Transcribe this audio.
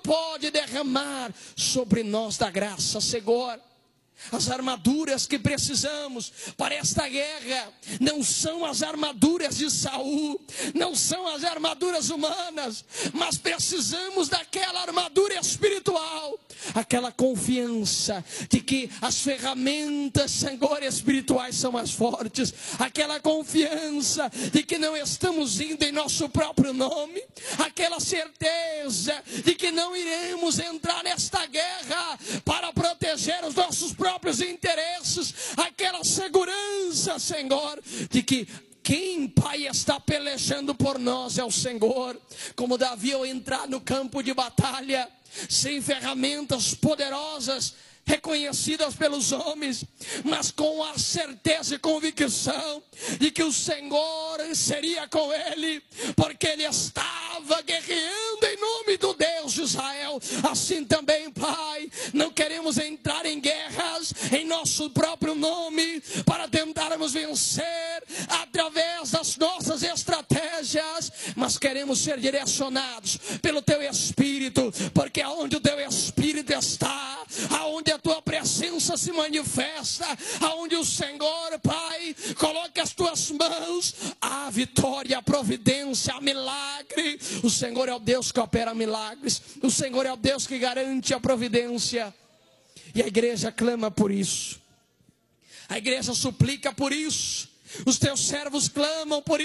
pode derramar sobre nós da graça. Senhor, as armaduras que precisamos para esta guerra não são as armaduras de Saul, não são as armaduras humanas, mas precisamos daquela armadura espiritual, aquela confiança de que as ferramentas, Senhor, espirituais são mais fortes, aquela confiança de que não estamos indo em nosso próprio nome, aquela certeza de que não iremos entrar nesta guerra para proteger os nossos próprios interesses, aquela segurança, Senhor, de que quem, Pai, está pelejando por nós é o Senhor. Como Davi, ao entrar no campo de batalha, sem ferramentas poderosas, reconhecidas pelos homens, mas com a certeza e convicção de que o Senhor seria com ele, porque ele estava guerreando em nome do Deus de Israel. Assim também, Pai, não queremos entrar em guerras em nosso próprio nome, para tentarmos vencer através das nossas estratégias, mas queremos ser direcionados pelo Teu Espírito, porque aonde o Teu Espírito está, aonde a Tua presença se manifesta, aonde o Senhor, Pai, coloca as Tuas mãos, a vitória, a providência, a milagre. O Senhor é o Deus que opera milagres, o Senhor é o Deus que garante a providência, e a igreja clama por isso, a igreja suplica por isso, os Teus servos clamam por